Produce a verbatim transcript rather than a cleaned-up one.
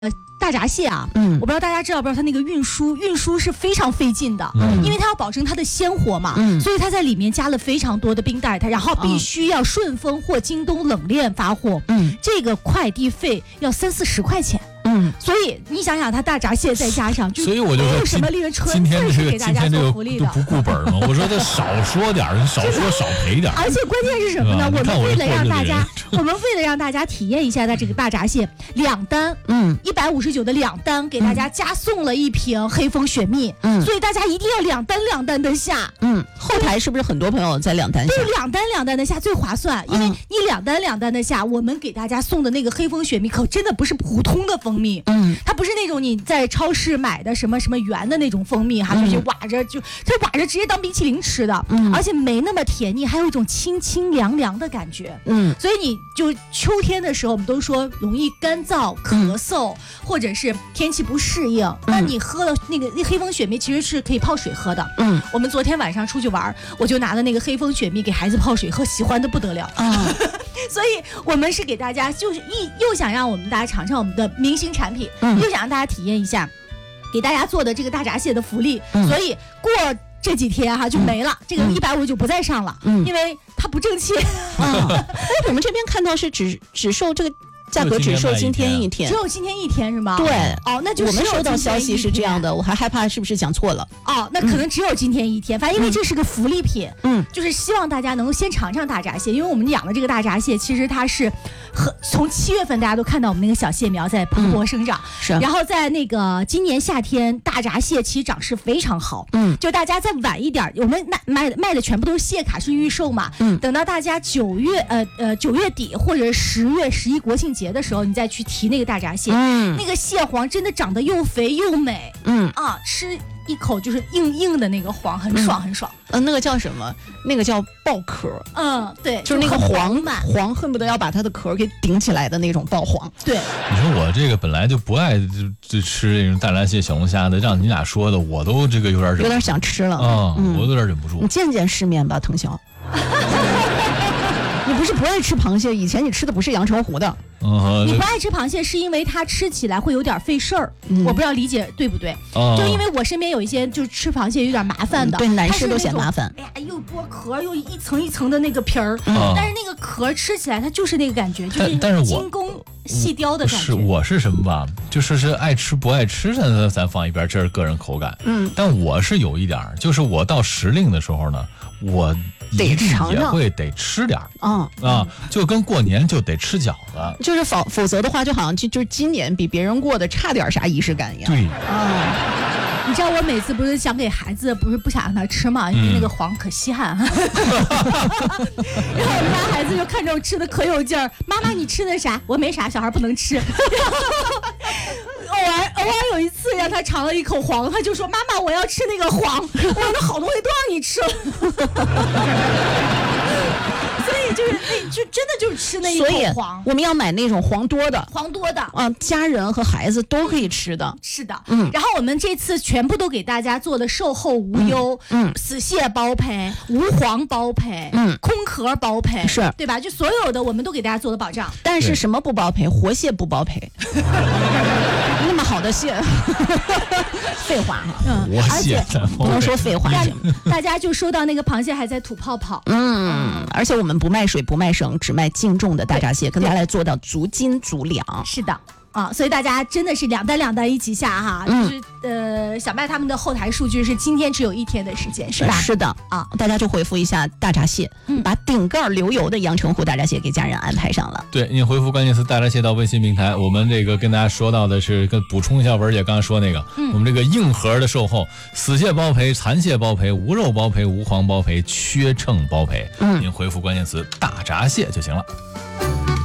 大闸蟹啊， 嗯， 我不知道大家知道不知道，它那个运输运输是非常费劲的， 嗯， 因为它要保证它的鲜活嘛， 嗯， 所以它在里面加了非常多的冰袋，它然后必须要顺丰或京东冷链发货， 嗯， 这个快递费要三四十块钱。 嗯， 所以你想想，它大闸蟹再加上，就所以我就说没有什么利润，纯今天粹这个是给大家今天这个做福利的。 不顾本吗？我说他少说点儿，少说少赔点儿。 而且关键是什么呢？我们为了让大家，我们为了让大家体验一下它这个大闸蟹两单， 嗯， 一百五十九的两单，给大家加送了一瓶黑蜂雪蜜， 嗯， 所以大家一定要两单两单的下， 嗯，后台是不是很多朋友在两单下？ 对，两单两单的下最划算，因为你两单两单的下，我们给大家送的那个黑蜂雪蜜可真的不是普通的蜂蜜， 嗯， 它不是那种你在超市买的什么什么圆的那种蜂蜜哈，就是挖着就它挖着直接当冰淇淋吃的， 嗯， 而且没那么甜腻，还有一种清清凉凉的感觉， 嗯， 所以你就秋天的时候，我们都说容易干燥、咳嗽，或者是天气不适应，嗯，那你喝了那个那黑蜂雪蜜其实是可以泡水喝的， 嗯， 我们昨天晚上出去玩，我就拿了那个黑蜂雪蜜给孩子泡水喝，喜欢的不得了啊。 所以我们是给大家，就是一又想让我们大家尝尝我们的明星产品， 嗯， 又想让大家体验一下给大家做的这个大闸蟹的福利， 嗯， 所以过这几天哈就没了，嗯，这个一百五就不再上了，嗯，因为它不挣钱。 啊，哎，我们这边看到是只只售这个。价格只售今天一天， 只有今天一天是吗？ 对， 哦，那就我们收到消息是这样的，我还害怕是不是讲错了。 哦，那可能只有今天一天，反正因为这是个福利品， 嗯， 就是希望大家能够先尝尝大闸蟹，因为我们养的这个大闸蟹，其实它是和从七月份大家都看到我们那个小蟹苗在蓬勃生长， 嗯，是， 然后在那个今年夏天，大闸蟹其实长势非常好， 嗯， 就大家再晚一点，我们卖卖的卖的全部都是蟹卡，是预售嘛， 嗯， 等到大家九月呃呃九月底或者十月十一国庆节的时候，你再去提那个大闸蟹， 嗯， 那个蟹黄真的长得又肥又美， 嗯啊，吃一口就是硬硬的那个黄，很爽很爽。 嗯，呃，那个叫什么？那个叫爆壳。 嗯，对， 就是那个黄黄，恨不得要把它的壳给顶起来的那种爆黄。 对， 你说我这个本来就不爱就吃这种大闸蟹、小龙虾的，让你俩说的，我都这个有点忍， 有点想吃了啊，嗯，我有点忍不住。 你见见世面吧，腾霄。你不是不爱吃螃蟹，以前你吃的不是阳澄湖的。 嗯， 你不爱吃螃蟹是因为它吃起来会有点费事儿，嗯，我不知道理解对不对， 嗯， 就因为我身边有一些就是吃螃蟹有点麻烦的， 嗯，对，男士都嫌麻烦。 哎呀，又剥壳又一层一层的那个皮儿， 嗯， 但是那个壳吃起来它就是那个感觉，就是精工细雕的感觉。 是我是什么吧？就是是爱吃不爱吃，咱咱放一边，这是个人口感。 嗯， 但我是有一点，就是我到时令的时候呢，我一定也会得吃点儿啊啊，就跟过年就得吃饺子， 就是否否则的话，就好像就就是今年比别人过得差点啥仪式感一样。 对啊， 你知道我每次不是想给孩子，不是不想让他吃嘛，因为那个黄可稀罕哈。然后我们家孩子就看着我吃的可有劲儿，妈妈你吃的啥？我没啥，小孩不能吃。偶尔偶尔有一次让他尝了一口黄，他就说妈妈我要吃那个黄，我说那好东西都让你吃了。所以就是那就真的就是吃那一口黄， 我们要买那种黄多的， 黄多的啊，家人和孩子都可以吃的。 是的， 嗯。 然后我们这次全部都给大家做的售后无忧， 嗯，嗯死蟹包赔，无黄包赔， 嗯， 空壳包赔， 是对吧？就所有的我们都给大家做的保障。 但是什么不包赔？活蟹不包赔。那么好的蟹，废话哈， 嗯， 而且不能说废话。 大家就收到那个螃蟹还在吐泡泡， 嗯，而且我们不卖水不卖绳，只卖净重的大闸蟹，跟大家来做到足斤足两。 是的。啊，所以大家真的是两单两单一起下哈， 嗯、 就是呃，小麦他们的后台数据是今天只有一天的时间，是吧？ 是的啊， 大家就回复一下大闸蟹，嗯、把顶盖流油的阳澄湖大闸蟹给家人安排上了。 对，你回复关键词大闸蟹到微信平台，我们这个跟大家说到的是，跟补充一下文姐刚才说那个，嗯、我们这个硬核的售后，死蟹包赔，残蟹包赔，无肉包赔，无黄包赔，缺秤包赔。嗯，您回复关键词大闸蟹就行了。